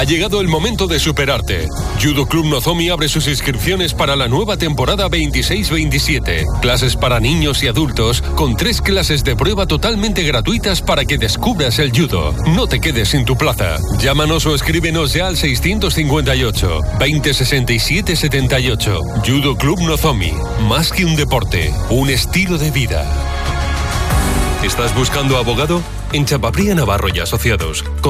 Ha llegado el momento de superarte. Judo Club Nozomi abre sus inscripciones para la nueva temporada 26-27. Clases para niños y adultos con 3 clases de prueba totalmente gratuitas para que descubras el judo. No te quedes sin tu plaza. Llámanos o escríbenos ya al 658 2067 78. Judo Club Nozomi. Más que un deporte, un estilo de vida. ¿Estás buscando abogado? En Chapaprilla Navarro y Asociados